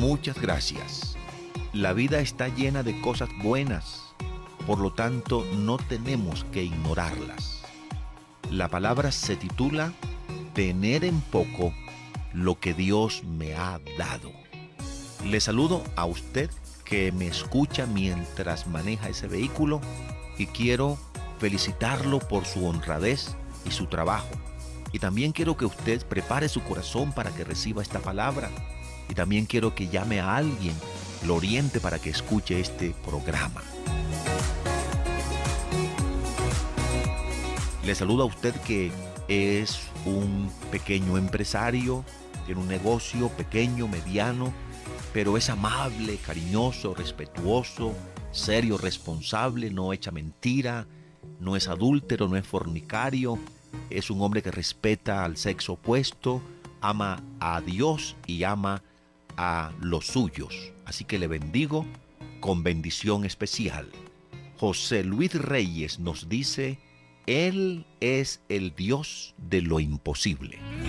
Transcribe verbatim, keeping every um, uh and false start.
Muchas gracias. La vida está llena de cosas buenas, por lo tanto no tenemos que ignorarlas. La palabra se titula Tener en poco lo que Dios me ha dado. Le saludo a usted que me escucha mientras maneja ese vehículo y quiero felicitarlo por su honradez y su trabajo. Y también quiero que usted prepare su corazón para que reciba esta palabra. Y también quiero que llame a alguien, lo oriente para que escuche este programa. Le saludo a usted que es un pequeño empresario, tiene un negocio pequeño, mediano, pero es amable, cariñoso, respetuoso, serio, responsable, no echa mentira, no es adúltero, no es fornicario, es un hombre que respeta al sexo opuesto, ama a Dios y ama a los suyos. Así que le bendigo con bendición especial. José Luis Reyes nos dice: Él es el Dios de lo imposible.